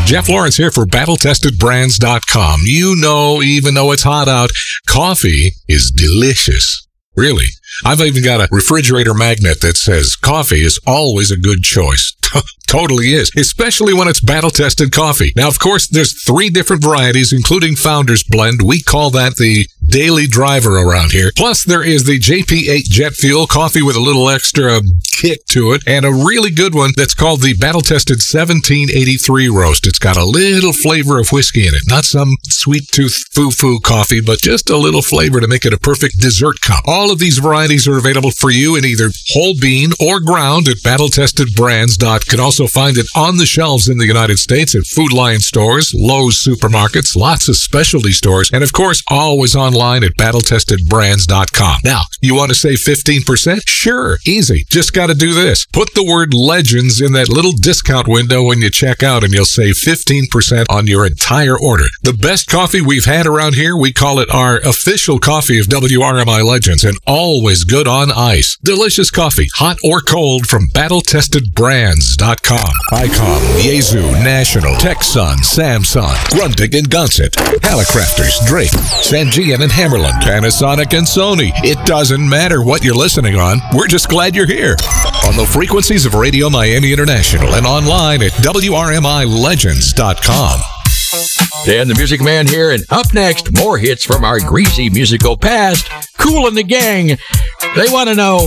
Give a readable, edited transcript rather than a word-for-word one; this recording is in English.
Jeff Lawrence here for BattleTestedBrands.com. You know, even though it's hot out, coffee is delicious. Really. I've even got a refrigerator magnet that says coffee is always a good choice. Totally is, especially when it's battle-tested coffee. Now, of course, there's 3 different varieties, including Founder's Blend. We call that the daily driver around here. Plus, there is the JP8 Jet Fuel coffee with a little extra kick to it, and a really good one that's called the battle-tested 1783 roast. It's got a little flavor of whiskey in it. Not some sweet-tooth foo-foo coffee, but just a little flavor to make it a perfect dessert cup. All of these varieties are available for you in either whole bean or ground at BattleTestedBrands.com. You can also find it on the shelves in the United States at Food Lion stores, Lowe's supermarkets, lots of specialty stores, and of course, always online at BattleTestedBrands.com. Now, you want to save 15%? Sure, easy. Just got to do this. Put the word Legends in that little discount window when you check out, and you'll save 15% on your entire order. The best coffee we've had around here, we call it our official coffee of WRMI Legends, and always good on ice. Delicious coffee, hot or cold, from BattleTestedBrands.com. ICOM, Yaesu, National, Texan, Samsung, Grundig and Gunset, Hallicrafters, Drake, Sangean and Hammerland, Panasonic and Sony. It doesn't matter what you're listening on. We're just glad you're here. On the frequencies of Radio Miami International and online at WRMILegends.com. Dan the Music Man here, and up next, more hits from our greasy musical past, Kool and the Gang. They want to know,